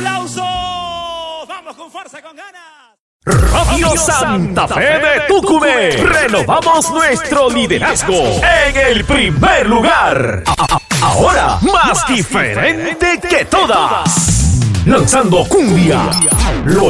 aplausos. Vamos con fuerza, con ganas. Radio Santa Fe de Tucumé. Renovamos nuestro liderazgo en el primer lugar. Ahora más diferente que todas. Lanzando cumbia. Lo